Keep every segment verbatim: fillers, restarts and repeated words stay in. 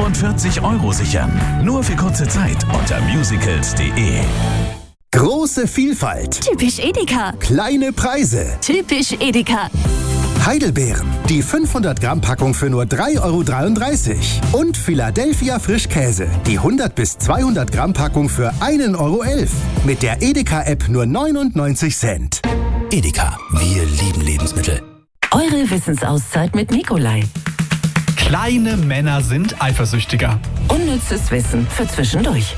fünfundvierzig Euro sichern. Nur für kurze Zeit unter musicals punkt de. Große Vielfalt. Typisch Edeka. Kleine Preise. Typisch Edeka. Heidelbeeren. Die fünfhundert Gramm Packung für nur drei Euro dreiunddreißig. Und Philadelphia Frischkäse. Die hundert bis zweihundert Gramm Packung für ein Euro elf. Mit der Edeka-App nur neunundneunzig Cent. Edeka. Wir lieben Lebensmittel. Eure Wissensauszeit mit Nikolai. Kleine Männer sind eifersüchtiger. Unnützes Wissen für zwischendurch.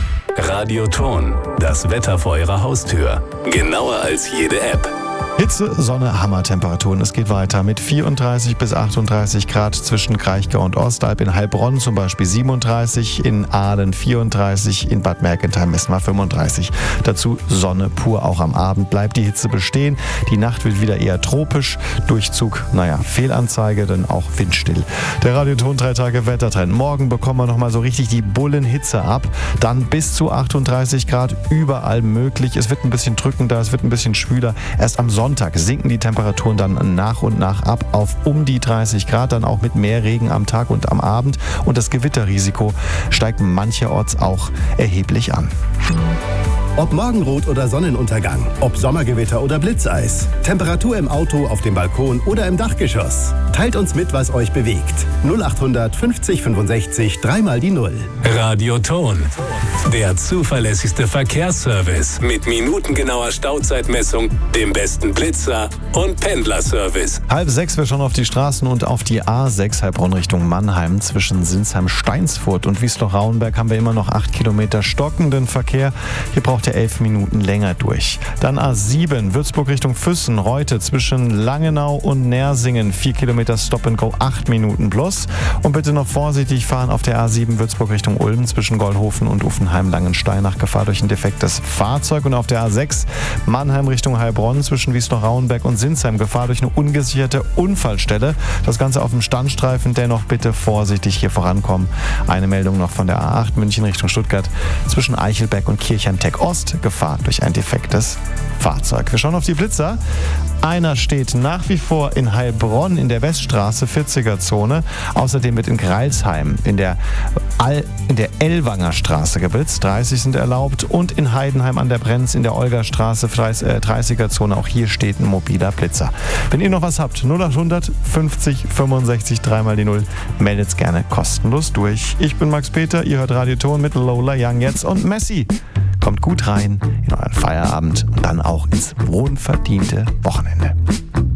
Radioton, das Wetter vor Ihrer Haustür. Genauer als jede App. Hitze, Sonne, Hammertemperaturen. Es geht weiter mit vierunddreißig bis achtunddreißig Grad zwischen Kraichgau und Ostalb. In Heilbronn zum Beispiel siebenunddreißig, in Aalen vierunddreißig, in Bad Mergentheim messen wir fünfunddreißig. Dazu Sonne pur, auch am Abend bleibt die Hitze bestehen. Die Nacht wird wieder eher tropisch. Durchzug, naja, Fehlanzeige, dann auch windstill. Der Radioton drei Tage Wettertrend. Morgen bekommen wir nochmal so richtig die Bullenhitze ab. Dann bis zu achtunddreißig Grad überall möglich. Es wird ein bisschen drückender, es wird ein bisschen schwüler. Erst am Sonntag sinken die Temperaturen dann nach und nach ab auf um die dreißig Grad, dann auch mit mehr Regen am Tag und am Abend. Und das Gewitterrisiko steigt mancherorts auch erheblich an. Ob Morgenrot oder Sonnenuntergang, ob Sommergewitter oder Blitzeis, Temperatur im Auto, auf dem Balkon oder im Dachgeschoss. Teilt uns mit, was euch bewegt. null achthundert fünfzig fünfundsechzig, dreimal die Null. Radioton, der zuverlässigste Verkehrsservice mit minutengenauer Stauzeitmessung, dem besten Blitzer und Pendlerservice. Halb sechs, wir schauen auf die Straßen und auf die A sechs Heilbronn Richtung Mannheim. Zwischen Sinsheim-Steinsfurt und Wiesloch-Rauenberg haben wir immer noch acht Kilometer stockenden Verkehr. Hier braucht ihr elf Minuten länger durch. Dann A sieben, Würzburg Richtung Füssen, Reute zwischen Langenau und Nersingen. vier Kilometer Stop and Go, acht Minuten plus. Und bitte noch vorsichtig fahren auf der A sieben Würzburg Richtung Ulm zwischen Goldhofen und Uffenheim-Langenstein nach Gefahr durch ein defektes Fahrzeug. Und auf der A sechs Mannheim Richtung Heilbronn zwischen Wiesloch-Rauenberg und Sinsheim Gefahr durch eine ungesicherte Unfallstelle. Das Ganze auf dem Standstreifen, dennoch bitte vorsichtig hier vorankommen. Eine Meldung noch von der A acht München Richtung Stuttgart zwischen Eichelberg und Kirchheim-Tech Ost. Gefahr durch ein defektes Fahrzeug. Wir schauen auf die Blitzer. Einer steht nach wie vor in Heilbronn in der Weststraße, vierziger Zone. Außerdem wird in Greilsheim in der, Al- in der Ellwanger Straße geblitzt. dreißig sind erlaubt. Und in Heidenheim an der Brenz in der Olgastraße, dreißiger Zone. Auch hier steht ein mobiler Blitzer. Wenn ihr noch was habt, null achthundert fünfzig fünfundsechzig, dreimal die Null. Meldet's gerne kostenlos durch. Ich bin Max Peter, ihr hört Radioton mit Lola Young jetzt und Messi. Kommt gut rein in euren Feierabend und dann auch ins wohlverdiente Wochenende.